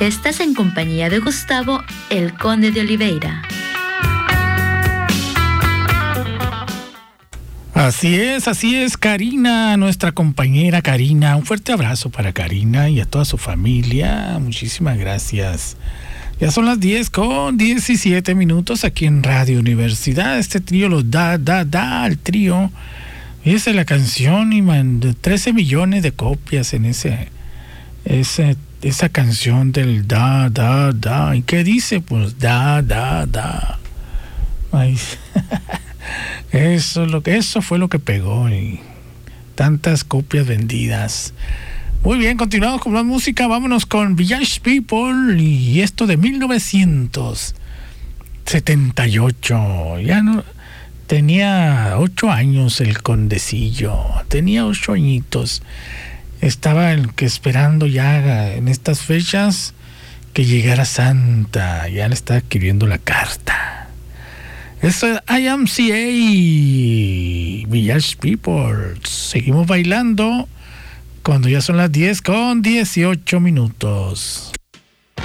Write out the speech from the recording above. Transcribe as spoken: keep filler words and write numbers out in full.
Estás en compañía de Gustavo, el Conde de Oliveira. Así es, así es, Karina, nuestra compañera Karina. Un fuerte abrazo para Karina y a toda su familia. Muchísimas gracias. Ya son las diez con diecisiete minutos aquí en Radio Universidad. Este trío los da, da, da, el trío. Esa es la canción y man, trece millones de copias en ese, ese, esa canción del da, da, da. ¿Y qué dice? Pues da, da, da. Ay, eso, lo que, eso fue lo que pegó y tantas copias vendidas. Muy bien, continuamos con más música. Vámonos con Village People y esto de mil novecientos setenta y ocho. Ya no tenía ocho años el condecillo, tenía ocho añitos. Estaba el que esperando ya en estas fechas que llegara Santa. Ya le estaba escribiendo la carta. Esto es I M C A, Village People. Seguimos bailando cuando ya son las diez con dieciocho minutos.